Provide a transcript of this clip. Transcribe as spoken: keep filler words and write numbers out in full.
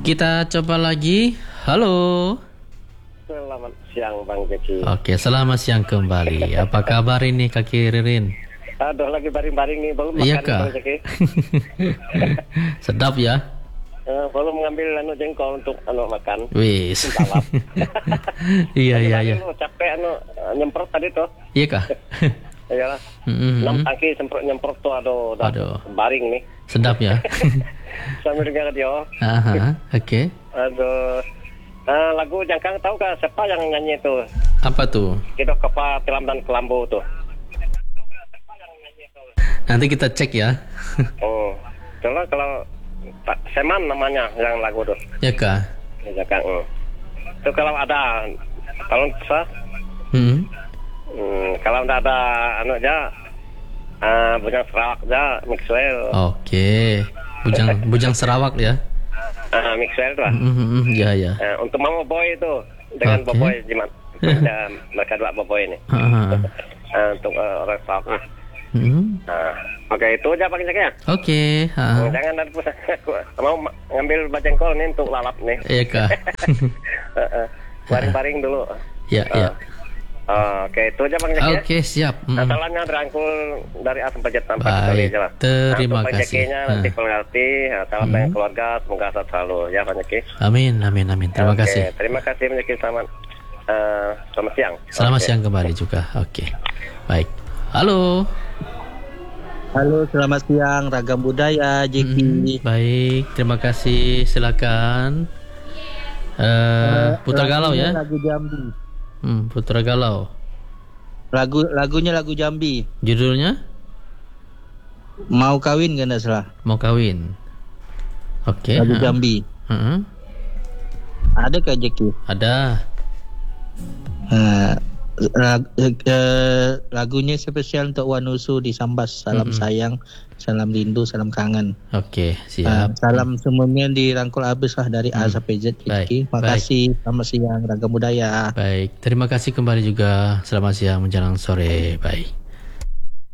Kita coba lagi. Halo. Selamat siang Bang Jeki. Oke, selamat siang kembali. Apa kabar ini Kaki Ririn? Aduh, lagi baring-baring nih, belum makan Iya nih, kah? Bang Jeki. Sedap ya? Eh, belum ngambil anu jengkol untuk anu makan. Wis. Salap. Iya iya iya. Anu, capek anu nyemprot tadi tuh. Iya kah? Iyalah. Mm-hmm. enam tangki semprot nyemprot tuh, aduh, udah Aduh. baring nih. Sedap ya? Sambil dengar radio. Aha, oke. Aduh. Ah, lagu Jangkang tahu kah siapa yang nyanyi itu? Apa tuh? Itu Kepa Tilam dan Kelambu tuh. Nanti kita cek ya. Oh, itulah kalau Pak Seman namanya yang lagu tuh. Ya kah? Ya kan. Hmm. Itu kalau ada kalau bisa, Hmm. hmm, kalau tidak ada anu aja, uh, Bujang Sarawak aja, Mixwell. Oke. Bujang Bujang Sarawak ya. Uh, Mixwell tuh. Mm-hmm. Ya ya. Uh, untuk Mama Boy itu dengan Oke. Boboy Jimat. Dan mereka dua Boboy ini. Aha. Uh, untuk uh, orang Sarawak. Hmm. Nah, oke itu aja Pak Cek ya. Oke. Hmm, Ha. jangan ada pusat. Mau ma- ngambil bajengkol nih untuk lalap nih. Iya kah? Uh, uh, Baring-baring dulu. Ya ya. Uh, oke itu aja Bang Cek ya. Oke siap. Mm. Masalahnya dirangkul dari A sampai Z tanpa Baik, sekali aja lah. terima nah, kasih. Rezekinya nanti Nah. pengerti, nah, salam Hmm. banyak keluarga, semoga sehat selalu ya Pak Jeki. Amin amin amin. Terima Oke, kasih. Terima kasih Pak Jeki, selamat uh, selamat siang. Selamat Oke. siang kembali juga. Oke. Baik. Halo. Halo, selamat siang Ragam Budaya Jeki. Mm, baik, terima kasih. Silakan. Eh, Putra Galau Lagunya ya. Lagu Jambi. Hmm, Putra Galau. Lagu lagunya lagu Jambi. Judulnya Mau kawin gak salah. Mau Kawin. Oke. Lagu ha. Jambi. Mm-mm. Ada kah Jeki? Ada. Uh, lag- eh, lagunya spesial untuk Wanusu di Sambas. Salam Mm-mm. sayang, salam rindu, salam kangen. Oke, Uh, siap. salam semuanya dirangkul habis lah dari A Hmm. sampai Z Baik, Jeki. Makasih. Selamat siang Ragam Budaya. Baik, terima kasih kembali juga. Selamat siang menjelang sore. Baik.